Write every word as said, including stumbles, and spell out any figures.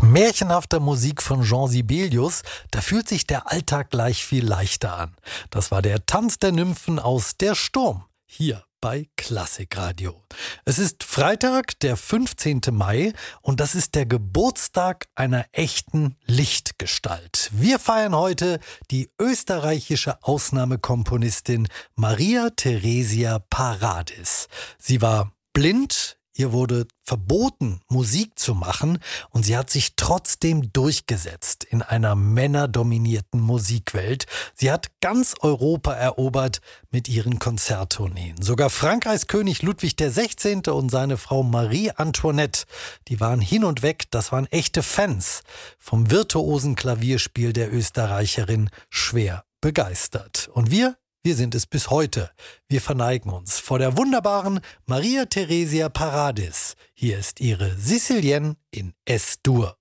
märchenhafter Musik von Jean Sibelius, da fühlt sich der Alltag gleich viel leichter an. Das war der Tanz der Nymphen aus Der Sturm, hier bei Klassikradio. Es ist Freitag, der fünfzehnten Mai, und das ist der Geburtstag einer echten Lichtgestalt. Wir feiern heute die österreichische Ausnahmekomponistin Maria Theresia Paradis. Sie war blind. Ihr wurde verboten, Musik zu machen, und sie hat sich trotzdem durchgesetzt in einer männerdominierten Musikwelt. Sie hat ganz Europa erobert mit ihren Konzerttourneen. Sogar Frankreichs König Ludwig der Sechzehnte und seine Frau Marie Antoinette, die waren hin und weg, das waren echte Fans vom virtuosen Klavierspiel der Österreicherin, schwer begeistert. Und wir Wir sind es bis heute. Wir verneigen uns vor der wunderbaren Maria Theresia Paradis. Hier ist ihre Sicilienne in Es-Dur.